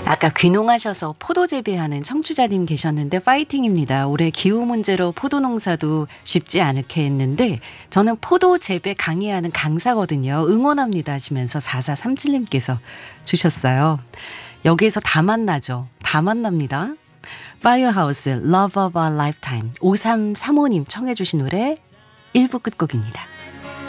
아까 귀농하셔서 포도 재배하는 청취자님 계셨는데 파이팅입니다. 올해 기후 문제로 포도 농사도 쉽지 않게 했는데 저는 포도 재배 강의하는 강사거든요. 응원합니다 하시면서 4437님께서 주셨어요. 여기에서 다 만나죠. 다 만납니다. 파이어하우스 Love of a Lifetime 5335님 청해 주신 노래 1부 끝곡입니다.